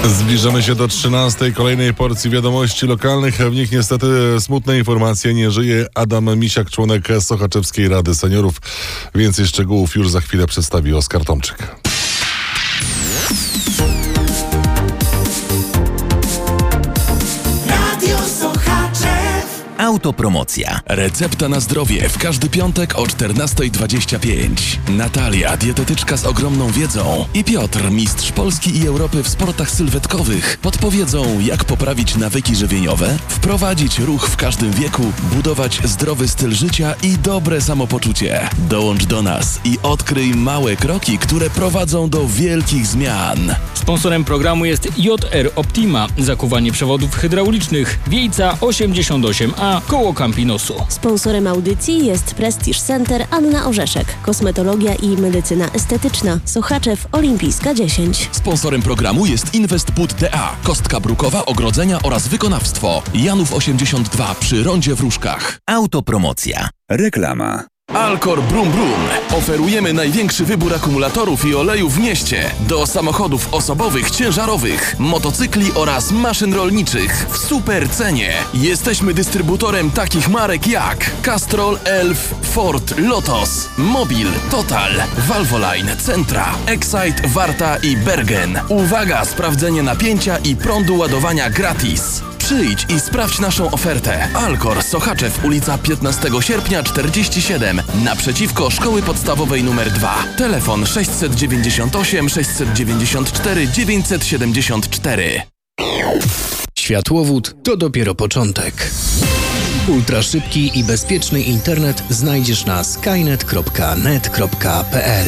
Zbliżamy się do 13. kolejnej porcji wiadomości lokalnych. W nich niestety smutne informacje. Nie żyje Adam Misiak, członek Sochaczewskiej Rady Seniorów. Więcej szczegółów już za chwilę przedstawi Oskar Tomczyk. Autopromocja. Recepta na zdrowie w każdy piątek o 14:25. Natalia, dietetyczka z ogromną wiedzą, i Piotr, mistrz Polski i Europy w sportach sylwetkowych, podpowiedzą, jak poprawić nawyki żywieniowe, wprowadzić ruch w każdym wieku, budować zdrowy styl życia i dobre samopoczucie. Dołącz do nas i odkryj małe kroki, które prowadzą do wielkich zmian. Sponsorem programu jest JR Optima, zakuwanie przewodów hydraulicznych, Wiejca 88A, koło Campinosu. Sponsorem audycji jest Prestige Center Anna Orzeszek, kosmetologia i medycyna estetyczna, Sochaczew Olimpijska 10. Sponsorem programu jest Investput TA, kostka brukowa, ogrodzenia oraz wykonawstwo. Janów 82 przy Rondzie w Różkach. Autopromocja. Reklama. Alcor Brum Brum. Oferujemy największy wybór akumulatorów i olejów w mieście do samochodów osobowych, ciężarowych, motocykli oraz maszyn rolniczych w super cenie. Jesteśmy dystrybutorem takich marek jak Castrol, Elf, Ford, Lotos, Mobil, Total, Valvoline, Centra, Excite, Warta i Bergen. Uwaga, sprawdzenie napięcia i prądu ładowania gratis. Przyjdź i sprawdź naszą ofertę. Alcor, Sochaczew, ulica 15 sierpnia 47, naprzeciwko Szkoły Podstawowej nr 2. Telefon 698 694 974. Światłowód to dopiero początek. Ultraszybki i bezpieczny internet znajdziesz na skynet.net.pl.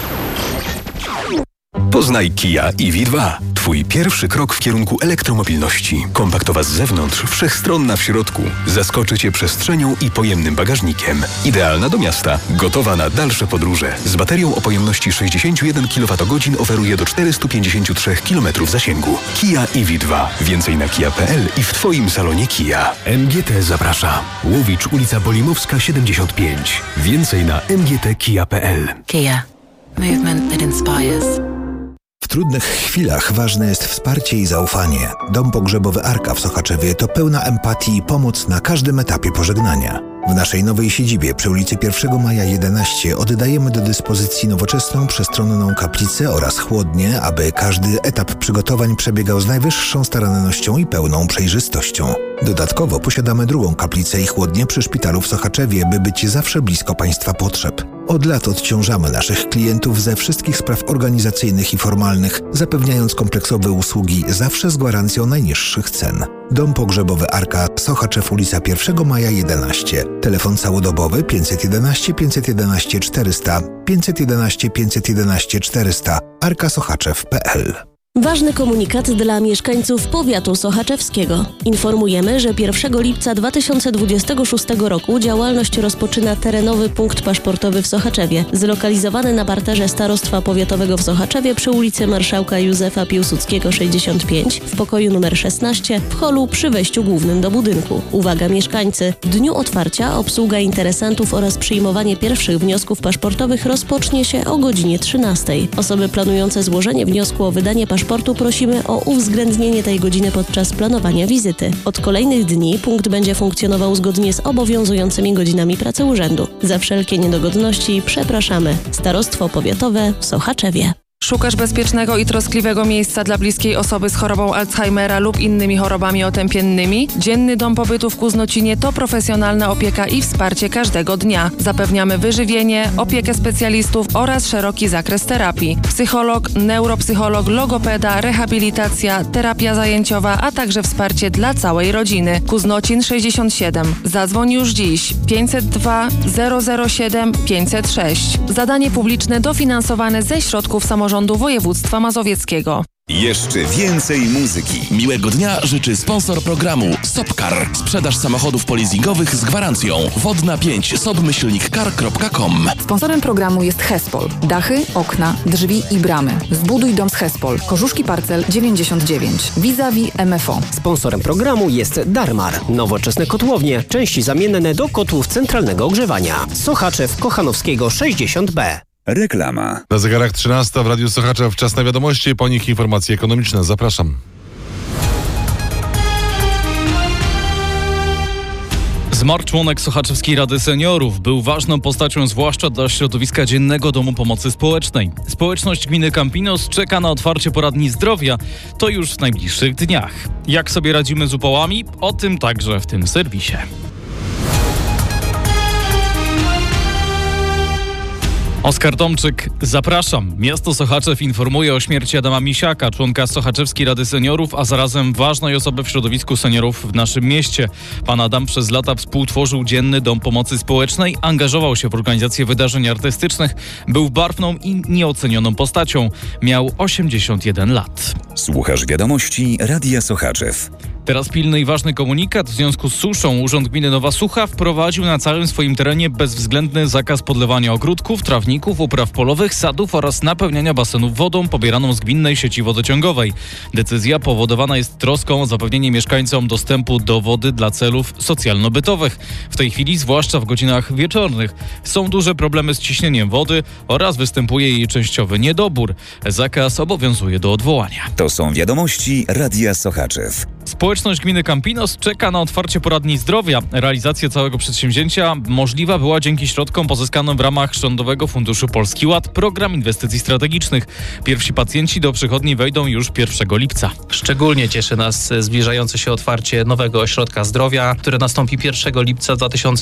Poznaj Kia EV2. Twój pierwszy krok w kierunku elektromobilności. Kompaktowa z zewnątrz, wszechstronna w środku. Zaskoczy Cię przestrzenią i pojemnym bagażnikiem. Idealna do miasta. Gotowa na dalsze podróże. Z baterią o pojemności 61 kWh oferuje do 453 km zasięgu. Kia EV2. Więcej na kia.pl i w Twoim salonie Kia. MGT zaprasza. Łowicz, ulica Bolimowska 75. Więcej na mgtkia.pl. Kia. Movement that inspires. W trudnych chwilach ważne jest wsparcie i zaufanie. Dom pogrzebowy Arka w Sochaczewie to pełna empatii i pomoc na każdym etapie pożegnania. W naszej nowej siedzibie przy ulicy 1 Maja 11 oddajemy do dyspozycji nowoczesną, przestronną kaplicę oraz chłodnię, aby każdy etap przygotowań przebiegał z najwyższą starannością i pełną przejrzystością. Dodatkowo posiadamy drugą kaplicę i chłodnię przy szpitalu w Sochaczewie, by być zawsze blisko Państwa potrzeb. Od lat odciążamy naszych klientów ze wszystkich spraw organizacyjnych i formalnych, zapewniając kompleksowe usługi zawsze z gwarancją najniższych cen. Dom pogrzebowy Arka, Sochaczew, ulica 1 Maja 11. Telefon całodobowy 511 511 400, 511 511 400, arkasoczaczew.pl. Ważny komunikat dla mieszkańców powiatu sochaczewskiego. Informujemy, że 1 lipca 2026 roku działalność rozpoczyna terenowy punkt paszportowy w Sochaczewie, zlokalizowany na parterze Starostwa Powiatowego w Sochaczewie przy ulicy Marszałka Józefa Piłsudskiego 65 w pokoju nr 16 w holu przy wejściu głównym do budynku. Uwaga mieszkańcy! W dniu otwarcia obsługa interesantów oraz przyjmowanie pierwszych wniosków paszportowych rozpocznie się o godzinie 13. Osoby planujące złożenie wniosku o wydanie paszportu prosimy o uwzględnienie tej godziny podczas planowania wizyty. Od kolejnych dni punkt będzie funkcjonował zgodnie z obowiązującymi godzinami pracy urzędu. Za wszelkie niedogodności przepraszamy. Starostwo Powiatowe w Sochaczewie. Szukasz bezpiecznego i troskliwego miejsca dla bliskiej osoby z chorobą Alzheimera lub innymi chorobami otępiennymi? Dzienny Dom Pobytu w Kuznocinie to profesjonalna opieka i wsparcie każdego dnia. Zapewniamy wyżywienie, opiekę specjalistów oraz szeroki zakres terapii. Psycholog, neuropsycholog, logopeda, rehabilitacja, terapia zajęciowa, a także wsparcie dla całej rodziny. Kuznocin 67. Zadzwoń już dziś 502 007 506. Zadanie publiczne dofinansowane ze środków samorządu województwa mazowieckiego. Jeszcze więcej muzyki. Miłego dnia życzy sponsor programu Sopcar. Sprzedaż samochodów polizingowych z gwarancją. Wodna 5 sob-car.com. Sponsorem programu jest Hespol. Dachy, okna, drzwi i bramy. Zbuduj dom z Hespol. Korzuszki Parcel 99. Vis-a-vis MFO. Sponsorem programu jest Darmar. Nowoczesne kotłownie. Części zamienne do kotłów centralnego ogrzewania. Sochaczew Kochanowskiego 60B. Reklama. Na zegarach 13 w Radiu Sochaczew. Czas na wiadomości, po nich informacje ekonomiczne. Zapraszam. Zmarł członek Sochaczewskiej Rady Seniorów. Był ważną postacią zwłaszcza dla środowiska Dziennego Domu Pomocy Społecznej. Społeczność gminy Campinos czeka na otwarcie poradni zdrowia. To już w najbliższych dniach. Jak sobie radzimy z upałami? O tym także w tym serwisie. Oskar Tomczyk, zapraszam. Miasto Sochaczew informuje o śmierci Adama Misiaka, członka Sochaczewskiej Rady Seniorów, a zarazem ważnej osoby w środowisku seniorów w naszym mieście. Pan Adam przez lata współtworzył Dzienny Dom Pomocy Społecznej, angażował się w organizację wydarzeń artystycznych, był barwną i nieocenioną postacią. Miał 81 lat. Słuchasz wiadomości Radia Sochaczew. Teraz pilny i ważny komunikat. W związku z suszą Urząd Gminy Nowa Sucha wprowadził na całym swoim terenie bezwzględny zakaz podlewania ogródków, trawników, upraw polowych, sadów oraz napełniania basenów wodą pobieraną z gminnej sieci wodociągowej. Decyzja powodowana jest troską o zapewnienie mieszkańcom dostępu do wody dla celów socjalno-bytowych. W tej chwili, zwłaszcza w godzinach wieczornych, są duże problemy z ciśnieniem wody oraz występuje jej częściowy niedobór. Zakaz obowiązuje do odwołania. To są wiadomości Radia Sochaczew. Społeczność gminy Campinos czeka na otwarcie poradni zdrowia. Realizacja całego przedsięwzięcia możliwa była dzięki środkom pozyskanym w ramach Rządowego Funduszu Polski Ład, Program Inwestycji Strategicznych. Pierwsi pacjenci do przychodni wejdą już 1 lipca. Szczególnie cieszy nas zbliżające się otwarcie nowego ośrodka zdrowia, które nastąpi 1 lipca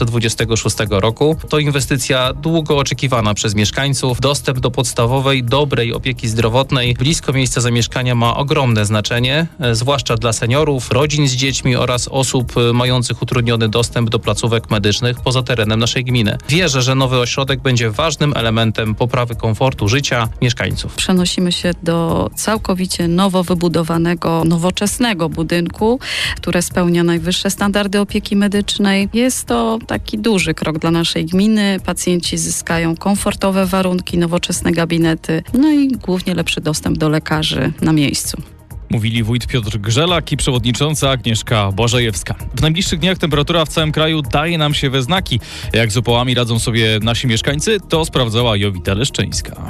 2026 roku. To inwestycja długo oczekiwana przez mieszkańców. Dostęp do podstawowej, dobrej opieki zdrowotnej blisko miejsca zamieszkania ma ogromne znaczenie, zwłaszcza dla seniorów, rodzin z dziećmi oraz osób mających utrudniony dostęp do placówek medycznych poza terenem naszej gminy. Wierzę, że nowy ośrodek będzie ważnym elementem poprawy komfortu życia mieszkańców. Przenosimy się do całkowicie nowo wybudowanego, nowoczesnego budynku, które spełnia najwyższe standardy opieki medycznej. Jest to taki duży krok dla naszej gminy. Pacjenci zyskają komfortowe warunki, nowoczesne gabinety, no i głównie lepszy dostęp do lekarzy na miejscu. Mówili wójt Piotr Grzelak i przewodnicząca Agnieszka Błażejewska. W najbliższych dniach temperatura w całym kraju daje nam się we znaki. Jak z upałami radzą sobie nasi mieszkańcy, to sprawdzała Jowita Leszczyńska.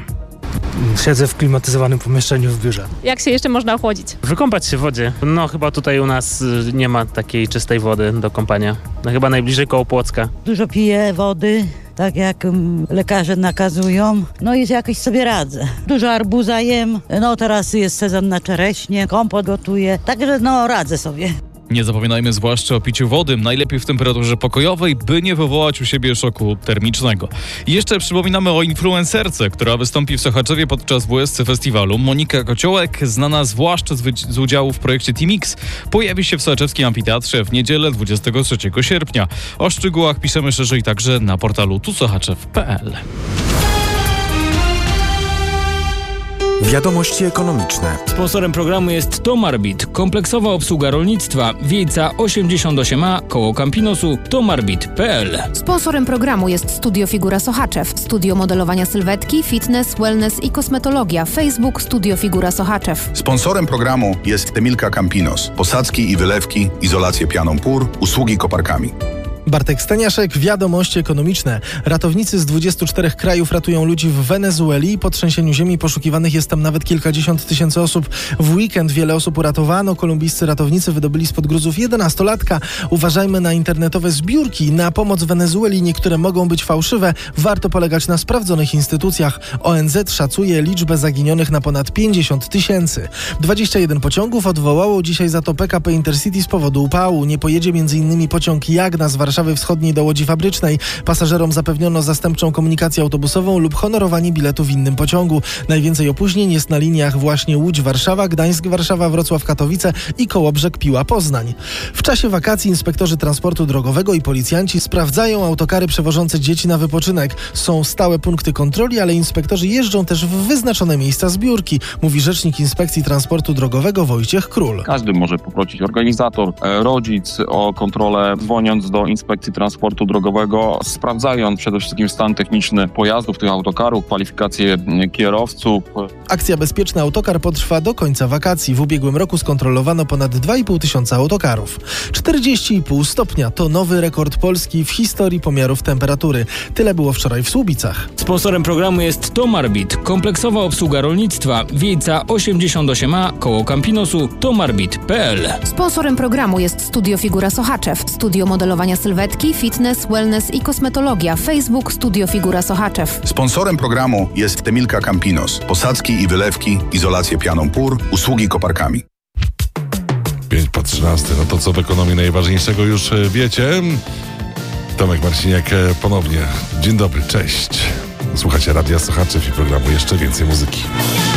Siedzę w klimatyzowanym pomieszczeniu w biurze. Jak się jeszcze można ochłodzić? Wykąpać się w wodzie. No chyba tutaj u nas nie ma takiej czystej wody do kąpania. No chyba najbliżej koło Płocka. Dużo piję wody, tak jak lekarze nakazują. No i jakoś sobie radzę. Dużo arbuza jem. No teraz jest sezon na czereśnie, kompot gotuję. Także no radzę sobie. Nie zapominajmy zwłaszcza o piciu wody, najlepiej w temperaturze pokojowej, by nie wywołać u siebie szoku termicznego. I jeszcze przypominamy o influencerce, która wystąpi w Sochaczewie podczas WSC Festiwalu. Monika Kociołek, znana zwłaszcza z udziału w projekcie Team X, pojawi się w Sochaczewskim Amfiteatrze w niedzielę 23 sierpnia. O szczegółach piszemy szerzej także na portalu tusochaczew.pl. Wiadomości ekonomiczne. Sponsorem programu jest Tomarbit, kompleksowa obsługa rolnictwa, Wiejca 88A, koło Campinosu, tomarbit.pl. Sponsorem programu jest Studio Figura Sochaczew, studio modelowania sylwetki, fitness, wellness i kosmetologia. Facebook Studio Figura Sochaczew. Sponsorem programu jest Temilka Campinos, posadzki i wylewki, izolację pianą pór, usługi koparkami. Bartek Staniaszek, wiadomości ekonomiczne. Ratownicy z 24 krajów ratują ludzi w Wenezueli. Po trzęsieniu ziemi poszukiwanych jest tam nawet kilkadziesiąt tysięcy osób. W weekend wiele osób uratowano. Kolumbijscy ratownicy wydobyli spod gruzów 11-latka. Uważajmy na internetowe zbiórki na pomoc Wenezueli. Niektóre mogą być fałszywe. Warto polegać na sprawdzonych instytucjach. ONZ szacuje liczbę zaginionych na ponad 50 tysięcy. 21 pociągów odwołało dzisiaj za to PKP Intercity z powodu upału. Nie pojedzie m.in. pociąg Jagna z Warszawy Wschodniej do Łodzi Fabrycznej. Pasażerom zapewniono zastępczą komunikację autobusową lub honorowanie biletu w innym pociągu. Najwięcej opóźnień jest na liniach właśnie Łódź-Warszawa, Gdańsk-Warszawa, Wrocław-Katowice i Kołobrzeg-Piła-Poznań. W czasie wakacji inspektorzy transportu drogowego i policjanci sprawdzają autokary przewożące dzieci na wypoczynek. Są stałe punkty kontroli, ale inspektorzy jeżdżą też w wyznaczone miejsca zbiórki, mówi rzecznik Inspekcji Transportu Drogowego Wojciech Król. Każdy może poprosić organizator, rodzic o kontrolę, dzwoniąc do inspekcji Inspekcji Transportu Drogowego sprawdzają przede wszystkim stan techniczny pojazdów, tych autokarów, kwalifikacje kierowców. Akcja Bezpieczny Autokar potrwa do końca wakacji. W ubiegłym roku skontrolowano ponad 2,5 tysiąca autokarów. 40,5 stopnia to nowy rekord Polski w historii pomiarów temperatury. Tyle było wczoraj w Słubicach. Sponsorem programu jest Tomarbit, kompleksowa obsługa rolnictwa, Wiejca 88A, koło Campinosu, tomarbit.pl. Sponsorem programu jest Studio Figura Sochaczew, studio modelowania sylwetki, fitness, wellness i kosmetologia. Facebook Studio Figura Sochaczew. Sponsorem programu jest Temilka Campinos. Posadzki i wylewki, izolację pianą pór, usługi koparkami. 5:13. No to co w ekonomii najważniejszego już wiecie. Tomek Marciniak ponownie. Dzień dobry, cześć. Słuchajcie Radia Sochaczew i programu Jeszcze Więcej Muzyki.